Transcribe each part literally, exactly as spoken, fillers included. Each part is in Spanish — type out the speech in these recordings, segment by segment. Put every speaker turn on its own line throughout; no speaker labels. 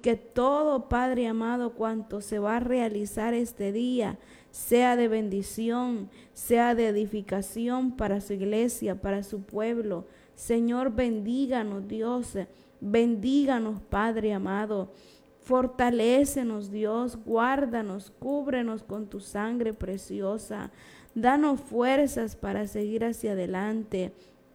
que todo, Padre amado, cuanto se va a realizar este día, sea de bendición, sea de edificación para su iglesia, para su pueblo. Señor, bendíganos, Dios, bendíganos, Padre amado. Fortalécenos, Dios, guárdanos, cúbrenos con tu sangre preciosa. Danos fuerzas para seguir hacia adelante.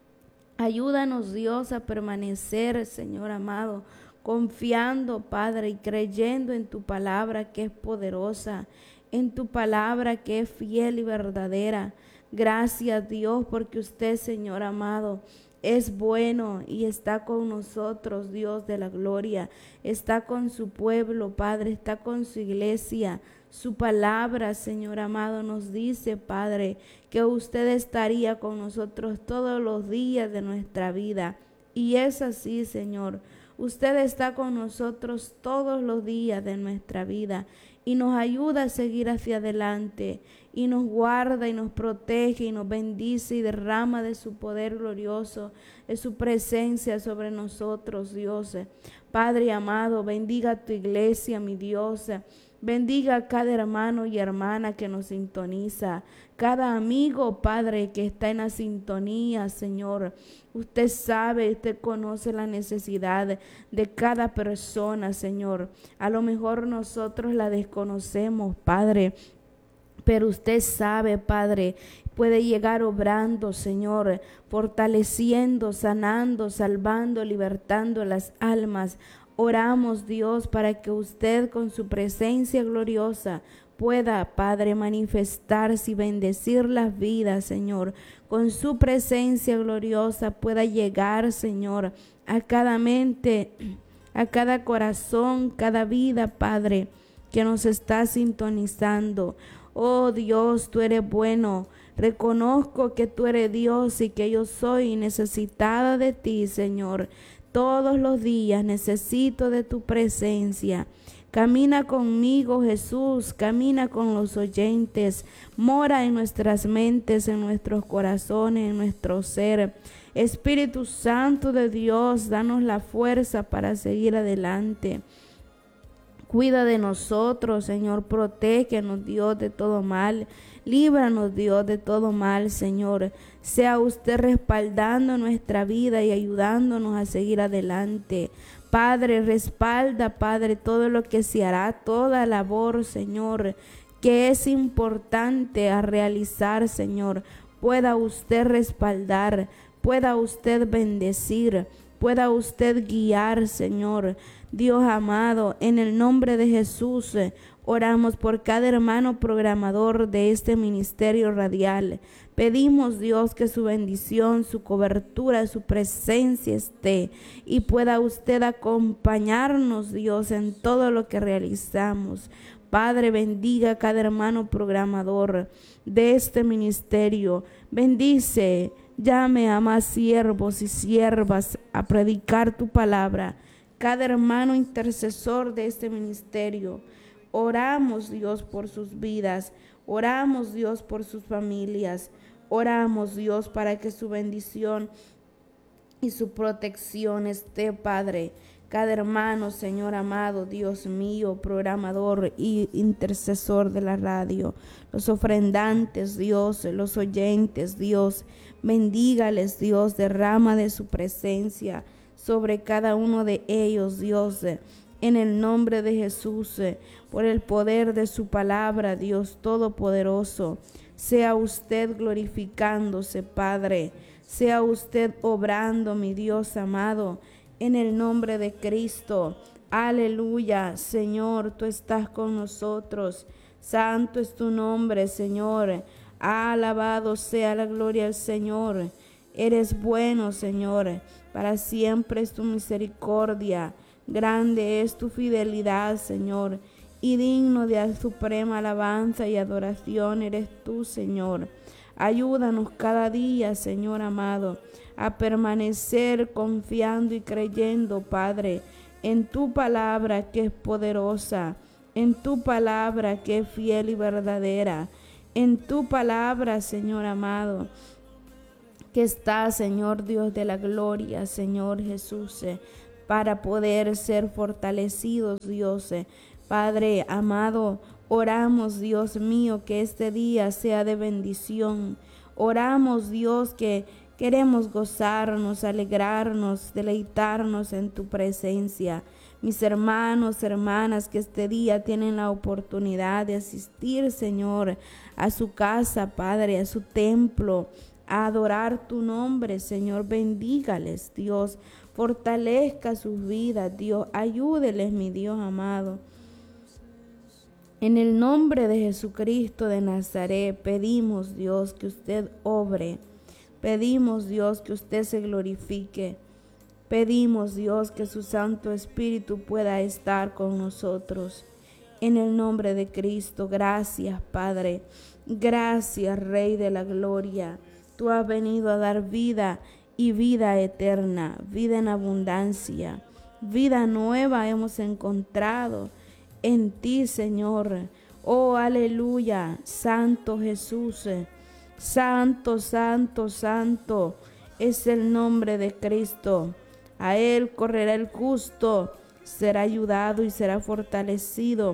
Ayúdanos, Dios, a permanecer, Señor amado, confiando, Padre, y creyendo en tu palabra que es poderosa, en tu palabra que es fiel y verdadera. Gracias, Dios, porque usted, Señor amado, es bueno y está con nosotros, Dios de la gloria. Está con su pueblo, Padre, está con su iglesia. Su palabra, Señor amado, nos dice, Padre, que usted estaría con nosotros todos los días de nuestra vida. Y es así, Señor. Usted está con nosotros todos los días de nuestra vida y nos ayuda a seguir hacia adelante y nos guarda y nos protege y nos bendice y derrama de su poder glorioso, de su presencia sobre nosotros, Dios. Padre amado, bendiga a tu iglesia, mi Dios. Bendiga a cada hermano y hermana que nos sintoniza, cada amigo, Padre, que está en la sintonía, Señor. Usted sabe, usted conoce la necesidad de cada persona, Señor. A lo mejor nosotros la desconocemos, Padre, pero usted sabe, Padre, puede llegar obrando, Señor, fortaleciendo, sanando, salvando, libertando las almas. Oramos, Dios, para que usted con su presencia gloriosa pueda, Padre, manifestarse y bendecir las vidas, Señor. Con su presencia gloriosa pueda llegar, Señor, a cada mente, a cada corazón, cada vida, Padre, que nos está sintonizando. Oh Dios, tú eres bueno. Reconozco que tú eres Dios y que yo soy necesitada de ti, Señor. Todos los días necesito de tu presencia. Camina conmigo, Jesús, camina con los oyentes, mora en nuestras mentes, en nuestros corazones, en nuestro ser. Espíritu Santo de Dios, danos la fuerza para seguir adelante. Cuida de nosotros, Señor, protégenos, Dios, de todo mal. Líbranos, Dios, de todo mal, Señor. Sea usted respaldando nuestra vida y ayudándonos a seguir adelante. Padre, respalda, Padre, todo lo que se hará, toda labor, Señor, que es importante a realizar, Señor. Pueda usted respaldar, pueda usted bendecir, pueda usted guiar, Señor. Dios amado, en el nombre de Jesús, oramos por cada hermano programador de este ministerio radial. Pedimos, Dios, que su bendición, su cobertura, su presencia esté y pueda usted acompañarnos, Dios, en todo lo que realizamos. Padre, bendiga a cada hermano programador de este ministerio. Bendice, llame a más siervos y siervas a predicar tu palabra. Cada hermano intercesor de este ministerio. Oramos, Dios, por sus vidas. Oramos, Dios, por sus familias. Oramos, Dios, para que su bendición y su protección esté, Padre. Cada hermano, Señor amado, Dios mío, programador y intercesor de la radio. Los ofrendantes, Dios, los oyentes, Dios. Bendígales, Dios, derrama de su presencia sobre cada uno de ellos, Dios, en el nombre de Jesús, por el poder de su palabra, Dios Todopoderoso. Sea usted glorificándose, Padre, sea usted obrando, mi Dios amado, en el nombre de Cristo. Aleluya, Señor, tú estás con nosotros. Santo es tu nombre, Señor. Alabado sea la gloria del Señor. Eres bueno, Señor. Para siempre es tu misericordia, grande es tu fidelidad, Señor, y digno de suprema alabanza y adoración eres tú, Señor. Ayúdanos cada día, Señor amado, a permanecer confiando y creyendo, Padre, en tu palabra que es poderosa, en tu palabra que es fiel y verdadera, en tu palabra, Señor amado, que está, Señor Dios de la gloria, Señor Jesús. para poder ser fortalecidos, Dios. Padre amado, oramos, Dios mío, que este día sea de bendición. Oramos, Dios, que queremos gozarnos, alegrarnos, deleitarnos en tu presencia. Mis hermanos, hermanas, que este día tienen la oportunidad de asistir, Señor, a su casa, Padre, a su templo, a adorar tu nombre, Señor, bendígales, Dios, fortalezca sus vidas, Dios, ayúdeles, mi Dios amado. En el nombre de Jesucristo de Nazaret, pedimos, Dios, que usted obre, pedimos, Dios, que usted se glorifique. Pedimos, Dios, que su Santo Espíritu pueda estar con nosotros. En el nombre de Cristo, gracias, Padre. Gracias, Rey de la Gloria. Tú has venido a dar vida y vida eterna, vida en abundancia. Vida nueva hemos encontrado en ti, Señor. Oh, aleluya. Santo Jesús. Santo, santo, santo es el nombre de Cristo. A él correrá el justo, será ayudado y será fortalecido,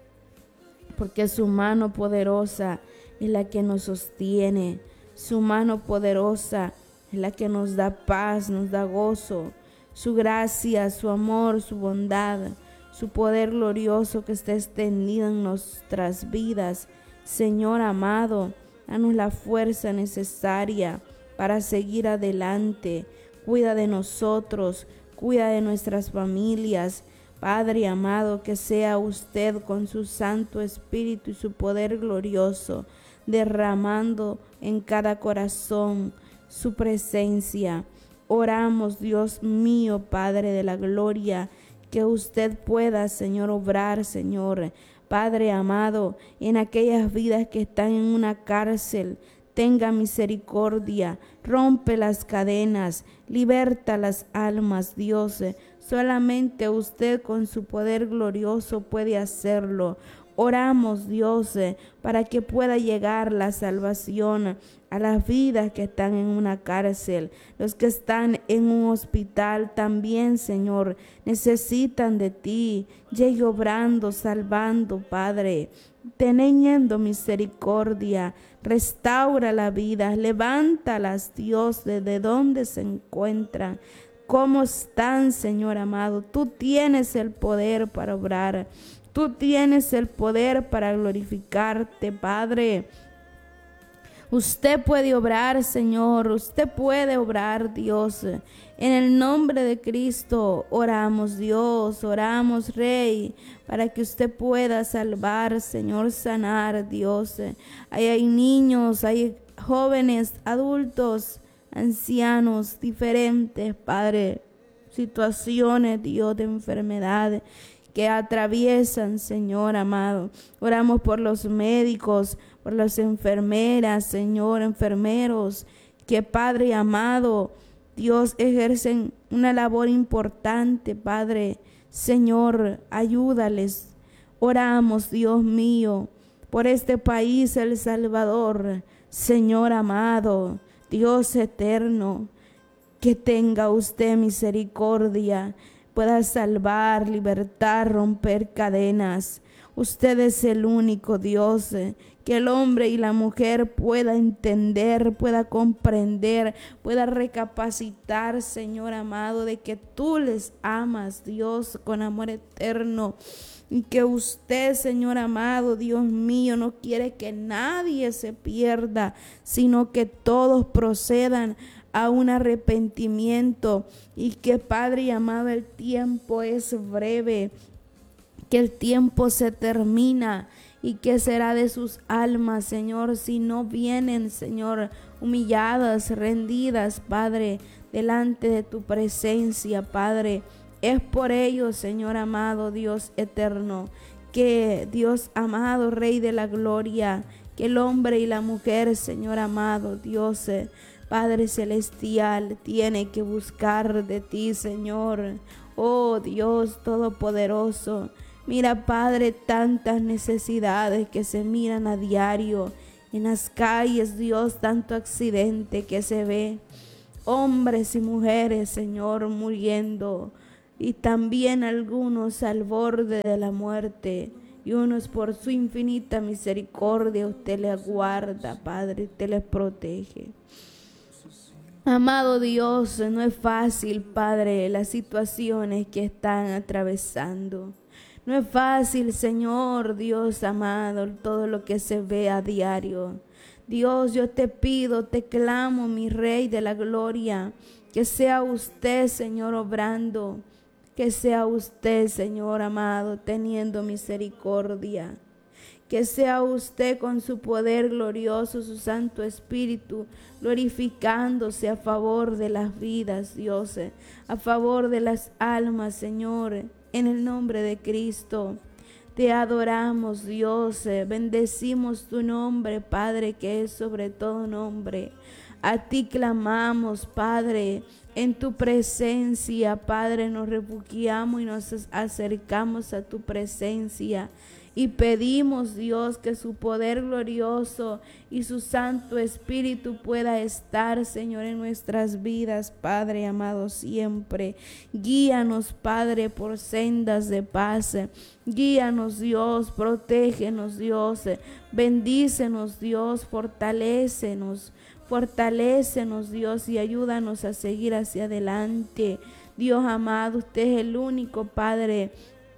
porque su mano poderosa es la que nos sostiene. Su mano poderosa es la que nos da paz, nos da gozo. Su gracia, su amor, su bondad, su poder glorioso que está extendido en nuestras vidas. Señor amado, danos la fuerza necesaria para seguir adelante. Cuida de nosotros, cuida de nuestras familias. Padre amado, que sea usted con su Santo Espíritu y su poder glorioso, derramando en cada corazón su presencia. Oramos, Dios mío, Padre de la gloria, que usted pueda, Señor, obrar, Señor. Padre amado, en aquellas vidas que están en una cárcel, tenga misericordia, rompe las cadenas, liberta las almas, Dios. Solamente usted con su poder glorioso puede hacerlo. Oramos, Dios, para que pueda llegar la salvación a las vidas que están en una cárcel. Los que están en un hospital también, Señor, necesitan de ti. Llegue obrando, salvando, Padre, teniendo misericordia. Restaura la vida, levántalas, Dios, desde donde se encuentran. ¿Cómo están, Señor amado? Tú tienes el poder para obrar. Tú tienes el poder para glorificarte, Padre. Usted puede obrar, Señor. Usted puede obrar, Dios. En el nombre de Cristo oramos, Dios. Oramos, Rey, para que usted pueda salvar, Señor, sanar, Dios. Ahí hay niños, hay jóvenes, adultos, ancianos, diferentes, Padre. Situaciones, Dios, de enfermedad que atraviesan, Señor amado. Oramos por los médicos, por las enfermeras, Señor, enfermeros, que Padre amado, Dios, ejercen una labor importante, Padre. Señor, ayúdales. Oramos, Dios mío, por este país, El Salvador. Señor amado, Dios eterno, que tenga usted misericordia, pueda salvar, libertar, romper cadenas. Usted es el único Dios que el hombre y la mujer pueda entender, pueda comprender, pueda recapacitar, Señor amado, de que tú les amas, Dios, con amor eterno. Y que usted, Señor amado, Dios mío, no quiere que nadie se pierda, sino que todos procedan a un arrepentimiento. Y que, Padre amado, el tiempo es breve, que el tiempo se termina. ¿Y qué será de sus almas, Señor, si no vienen, Señor, humilladas, rendidas, Padre, delante de tu presencia, Padre? Es por ello, Señor amado, Dios eterno, que Dios amado, Rey de la gloria, que el hombre y la mujer, Señor amado, Dios, Padre celestial, tiene que buscar de ti, Señor. Oh Dios todopoderoso, mira, Padre, tantas necesidades que se miran a diario en las calles, Dios, tanto accidente que se ve, hombres y mujeres, Señor, muriendo y también algunos al borde de la muerte, y unos por su infinita misericordia usted les guarda, Padre, usted les protege. Amado Dios, no es fácil, Padre, las situaciones que están atravesando. No es fácil, Señor, Dios amado, todo lo que se ve a diario. Dios, yo te pido, te clamo, mi Rey de la Gloria, que sea usted, Señor, obrando, que sea usted, Señor amado, teniendo misericordia. Que sea usted con su poder glorioso, su Santo Espíritu, glorificándose a favor de las vidas, Dios, a favor de las almas, Señor, en el nombre de Cristo. Te adoramos, Dios, bendecimos tu nombre, Padre, que es sobre todo nombre. A ti clamamos, Padre, en tu presencia, Padre, nos refugiamos y nos acercamos a tu presencia. Y pedimos, Dios, que su poder glorioso y su Santo Espíritu pueda estar, Señor, en nuestras vidas, Padre amado, siempre. Guíanos, Padre, por sendas de paz. Guíanos, Dios, protégenos, Dios. Bendícenos, Dios, fortalécenos. Fortalécenos, Dios, y ayúdanos a seguir hacia adelante. Dios amado, usted es el único, Padre,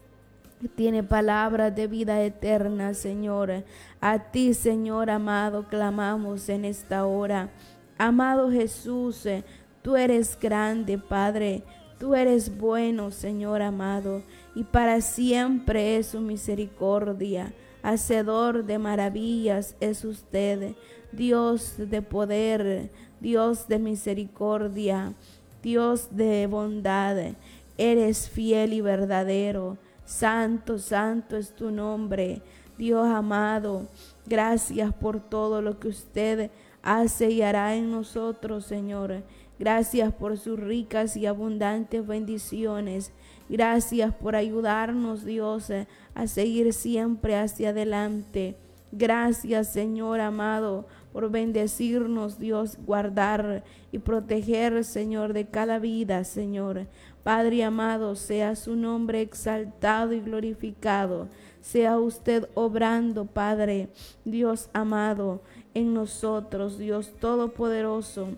tiene palabras de vida eterna, Señor. A ti, Señor amado, clamamos en esta hora. Amado Jesús, tú eres grande, Padre. Tú eres bueno, Señor amado, y para siempre es su misericordia. Hacedor de maravillas es usted, Dios de poder, Dios de misericordia, Dios de bondad. Eres fiel y verdadero. Santo, santo es tu nombre, Dios amado. Gracias por todo lo que usted hace y hará en nosotros, Señor. Gracias por sus ricas y abundantes bendiciones. Gracias por ayudarnos, Dios, a seguir siempre hacia adelante. Gracias, Señor amado, por bendecirnos, Dios, guardar y proteger, Señor, de cada vida, Señor. Padre amado, sea su nombre exaltado y glorificado. Sea usted obrando, Padre, Dios amado, en nosotros, Dios todopoderoso.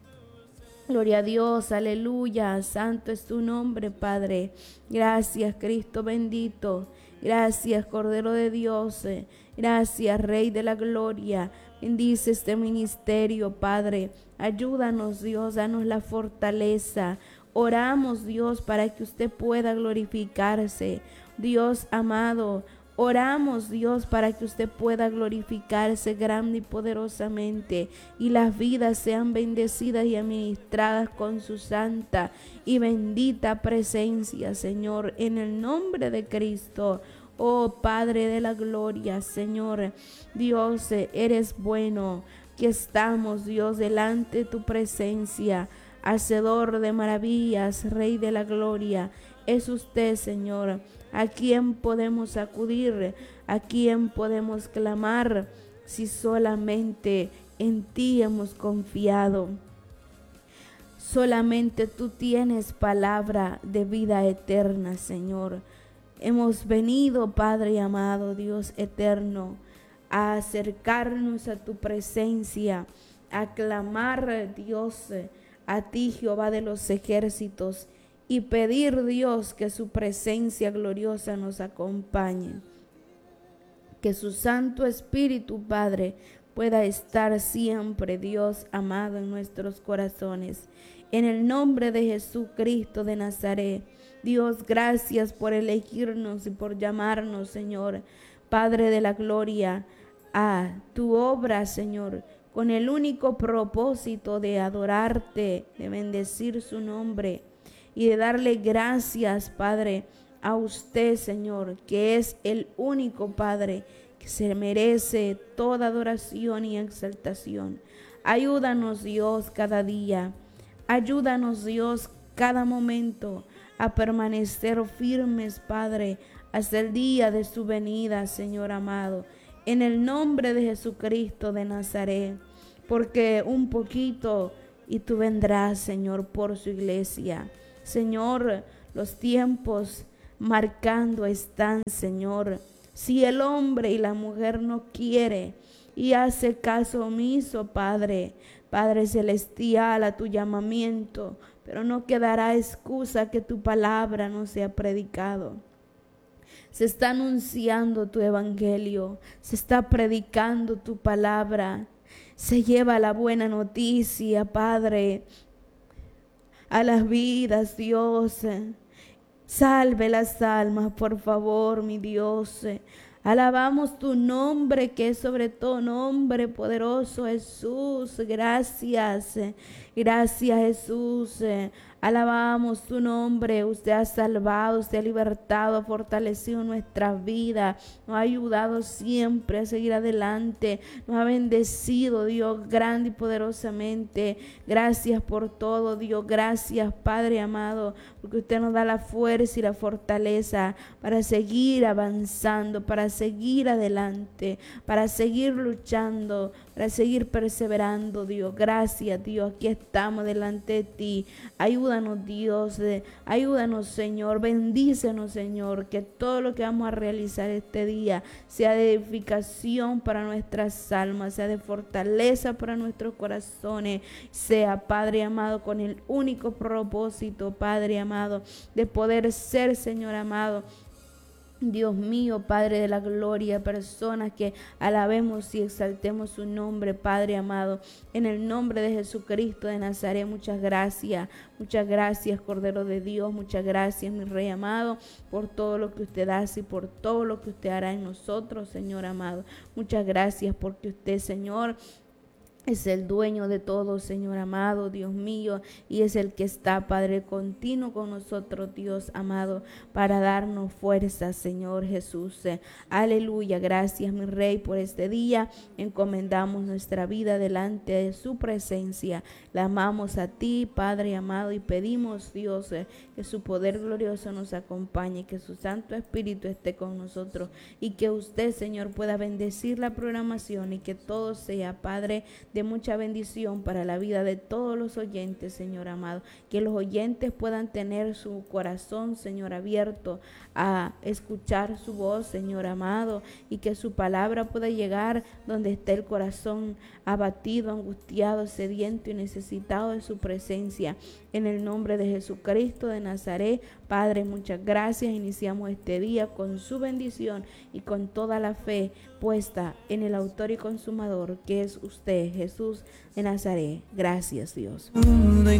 Gloria a Dios, aleluya, santo es tu nombre, Padre. Gracias, Cristo bendito. Gracias, Cordero de Dios. Gracias, Rey de la Gloria. Bendice este ministerio, Padre. Ayúdanos, Dios, danos la fortaleza. Oramos, Dios, para que usted pueda glorificarse. Dios amado, oramos, Dios, para que usted pueda glorificarse grande y poderosamente y las vidas sean bendecidas y administradas con su santa y bendita presencia, Señor, en el nombre de Cristo. Oh Padre de la gloria, Señor, Dios, eres bueno, que estamos, Dios, delante de tu presencia. Hacedor de maravillas, Rey de la gloria, es usted, Señor. ¿A quién podemos acudir? ¿A quién podemos clamar? Si solamente en ti hemos confiado. Solamente tú tienes palabra de vida eterna, Señor. Hemos venido, Padre amado, Dios eterno, a acercarnos a tu presencia, a clamar, Dios, a ti, Jehová de los ejércitos, y pedir, Dios, que su presencia gloriosa nos acompañe. Que su Santo Espíritu, Padre, pueda estar siempre, Dios amado, en nuestros corazones. En el nombre de Jesucristo de Nazaret, Dios, gracias por elegirnos y por llamarnos, Señor, Padre de la gloria, a tu obra, Señor, con el único propósito de adorarte, de bendecir su nombre y de darle gracias, Padre, a usted, Señor, que es el único Padre que se merece toda adoración y exaltación. Ayúdanos, Dios, cada día. Ayúdanos, Dios, cada momento a permanecer firmes, Padre, hasta el día de su venida, Señor amado. En el nombre de Jesucristo de Nazaret, porque un poquito y tú vendrás, Señor, por su iglesia. Señor, Los tiempos marcando están, Señor. Si el hombre y la mujer no quiere y hace caso omiso, Padre, Padre celestial, a tu llamamiento, pero no quedará excusa que tu palabra no sea predicado. Se está anunciando tu evangelio, se está predicando tu palabra, se lleva la buena noticia, Padre, a las vidas, Dios. Salve las almas, por favor, mi Dios. Alabamos tu nombre, que es sobre todo nombre poderoso, Jesús. Gracias, gracias, Jesús. Alabamos tu nombre. Usted ha salvado, usted ha libertado, ha fortalecido nuestra vida, nos ha ayudado siempre a seguir adelante, nos ha bendecido, Dios, grande y poderosamente. Gracias por todo, Dios. Gracias, Padre amado, porque usted nos da la fuerza y la fortaleza para seguir avanzando, para seguir adelante, para seguir luchando, para seguir perseverando, Dios. Gracias, Dios. Aquí estamos delante de ti. Ayúdanos, Dios. Ayúdanos, Señor. Bendícenos, Señor. Que todo lo que vamos a realizar este día sea de edificación para nuestras almas, sea de fortaleza para nuestros corazones, sea, Padre amado, con el único propósito, Padre amado, de poder ser, Señor amado, Dios mío, Padre de la gloria, personas que alabemos y exaltemos su nombre, Padre amado, en el nombre de Jesucristo de Nazaret. Muchas gracias, muchas gracias, Cordero de Dios, muchas gracias, mi Rey amado, por todo lo que usted hace y por todo lo que usted hará en nosotros, Señor amado. Muchas gracias porque usted, Señor, es el dueño de todo, Señor amado, Dios mío, y es el que está, Padre, continuo con nosotros, Dios amado, para darnos fuerza, Señor Jesús. Aleluya, gracias, mi Rey, por este día. Encomendamos nuestra vida delante de su presencia. La amamos a ti, Padre amado, y pedimos, Dios, que su poder glorioso nos acompañe, que su Santo Espíritu esté con nosotros y que usted, Señor, pueda bendecir la programación y que todo sea, Padre, de mucha bendición para la vida de todos los oyentes, Señor amado. Que los oyentes puedan tener su corazón, Señor, abierto a escuchar su voz, Señor amado, y que su palabra pueda llegar donde esté el corazón abatido, angustiado, sediento y necesitado de su presencia. En el nombre de Jesucristo de Nazaret, Padre, muchas gracias. Iniciamos este día con su bendición y con toda la fe puesta en el autor y consumador, que es usted, Jesús de Nazaret. Gracias, Dios.